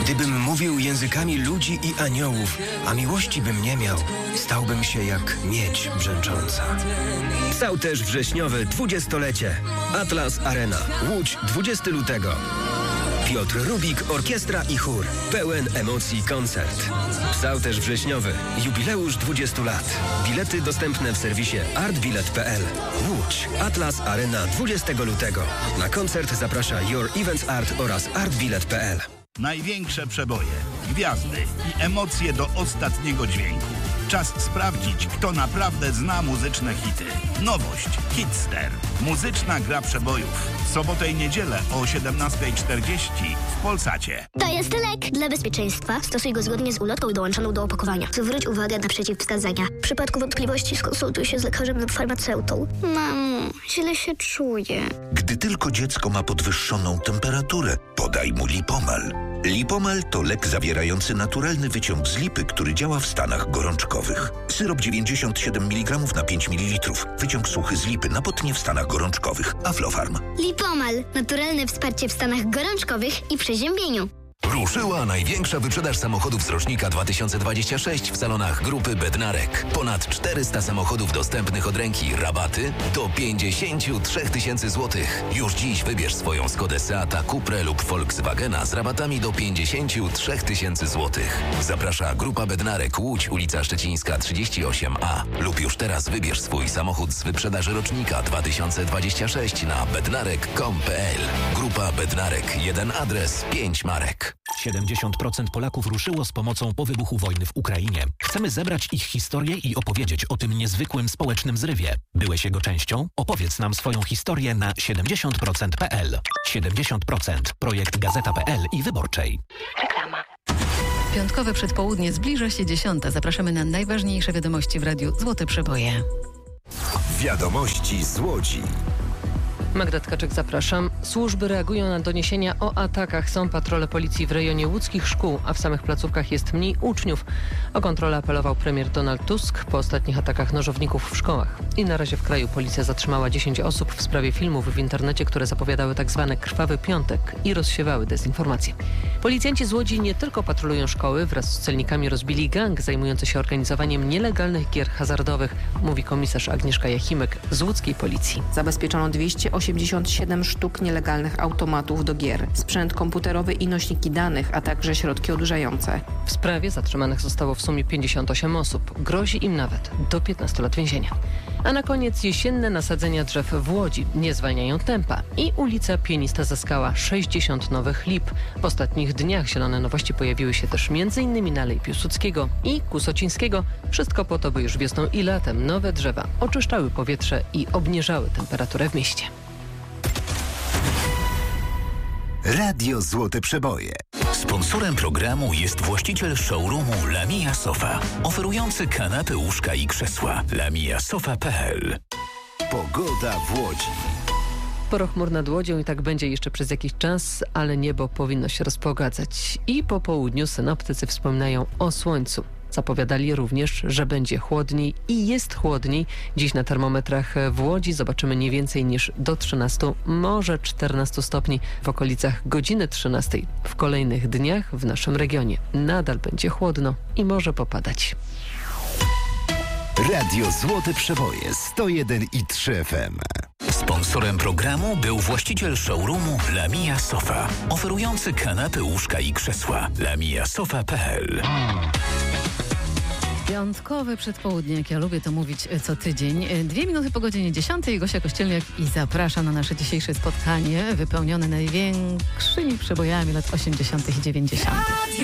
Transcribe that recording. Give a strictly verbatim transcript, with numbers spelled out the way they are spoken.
Gdybym mówił językami ludzi i aniołów, a miłości bym nie miał, stałbym się jak miedź brzęcząca. Stał też wrześniowe dwudziestolecie. Atlas Arena. Łódź, dwudziestego lutego. Piotr Rubik, orkiestra i chór. Pełen emocji koncert. Psał też wrześniowy. Jubileusz dwudziestu lat. Bilety dostępne w serwisie artbilet kropka p l. Łódź. Atlas Arena dwudziestego lutego. Na koncert zaprasza Your Events Art oraz artbilet kropka p l. Największe przeboje, gwiazdy i emocje do ostatniego dźwięku. Czas sprawdzić, kto naprawdę zna muzyczne hity. Nowość Hitster. Muzyczna gra przebojów. W sobotę i niedzielę o siedemnasta czterdzieści w Polsacie. To jest lek. Dla bezpieczeństwa stosuj go zgodnie z ulotką dołączoną do opakowania. Zwróć uwagę na przeciwwskazania. W przypadku wątpliwości skonsultuj się z lekarzem lub farmaceutą. Mamo, źle się czuję. Gdy tylko dziecko ma podwyższoną temperaturę, podaj mu Lipomal. Lipomal to lek zawierający naturalny wyciąg z lipy, który działa w stanach gorączkowych. Syrop dziewięćdziesiąt siedem miligramów na pięć mililitrów. Wyciąg suchy z lipy na potnie w stanach gorączkowych. Aflofarm. Lipomal. Naturalne wsparcie w stanach gorączkowych i przeziębieniu. Ruszyła największa wyprzedaż samochodów z rocznika dwa tysiące dwudziestego szóstego w salonach grupy Bednarek. Ponad czterysta samochodów dostępnych od ręki, rabaty do pięćdziesiąt trzy tysiące złotych. Już dziś wybierz swoją Skodę Seata, Cuprę lub Volkswagena z rabatami do pięćdziesiąt trzy tysiące złotych. Zaprasza grupa Bednarek, Łódź, ulica Szczecińska trzydzieści osiem a. Lub już teraz wybierz swój samochód z wyprzedaży rocznika dwa tysiące dwudziestego szóstego na bednarek kropka com kropka p l. Grupa Bednarek. Jeden adres, pięć marek. siedemdziesiąt procent Polaków ruszyło z pomocą po wybuchu wojny w Ukrainie. Chcemy zebrać ich historię i opowiedzieć o tym niezwykłym społecznym zrywie. Byłeś jego częścią? Opowiedz nam swoją historię na siedemdziesiąt procent kropka p l. siedemdziesiąt procent. Projekt Gazeta kropka p l i Wyborczej. Reklama. Piątkowe przedpołudnie zbliża się dziesiąta. Zapraszamy na najważniejsze wiadomości w radiu Złote Przeboje. Wiadomości z Łodzi. Magda Tkaczyk, zapraszam. Służby reagują na doniesienia o atakach. Są patrole policji w rejonie łódzkich szkół, a w samych placówkach jest mniej uczniów. O kontrolę apelował premier Donald Tusk po ostatnich atakach nożowników w szkołach. I na razie w kraju policja zatrzymała dziesięć osób w sprawie filmów w internecie, które zapowiadały tak zwany krwawy piątek i rozsiewały dezinformację. Policjanci z Łodzi nie tylko patrolują szkoły, wraz z celnikami rozbili gang zajmujący się organizowaniem nielegalnych gier hazardowych, mówi komisarz Agnieszka Jachimek z łódzkiej policji. Zabezpieczono dwieście osiemdziesiąt siedem sztuk nielegalnych automatów do gier, sprzęt komputerowy i nośniki danych, a także środki odurzające. W sprawie zatrzymanych zostało w sumie pięćdziesiąt osiem osób. Grozi im nawet do piętnastu lat więzienia. A na koniec jesienne nasadzenia drzew w Łodzi nie zwalniają tempa i ulica Pienista zyskała sześćdziesiąt nowych lip. W ostatnich dniach zielone nowości pojawiły się też m.in. na Alei Piłsudskiego i Kusocińskiego. Wszystko po to, by już wiosną i latem nowe drzewa oczyszczały powietrze i obniżały temperaturę w mieście. Radio Złote Przeboje. Sponsorem programu jest właściciel showroomu Lamia Sofa, oferujący kanapy, łóżka i krzesła. lamia sofa kropka p l. Pogoda w Łodzi. Sporo chmur nad Łodzią i tak będzie jeszcze przez jakiś czas, ale niebo powinno się rozpogadzać. I po południu synoptycy wspominają o słońcu. Zapowiadali również, że będzie chłodniej i jest chłodniej. Dziś na termometrach w Łodzi zobaczymy nie więcej niż do trzynastu, może czternastu stopni w okolicach godziny trzynastej. W kolejnych dniach w naszym regionie nadal będzie chłodno i może popadać. Radio Złote Przeboje sto jeden i trzy F M. Sponsorem programu był właściciel showroomu Lamia Sofa, oferujący kanapy, łóżka i krzesła. lamia sofa kropka p l. Piątkowe przedpołudnie, jak ja lubię to mówić co tydzień. Dwie minuty po godzinie dziesiątej. Gosia Kościelniak i zapraszam na nasze dzisiejsze spotkanie wypełnione największymi przebojami lat osiemdziesiątych i dziewięćdziesiątych.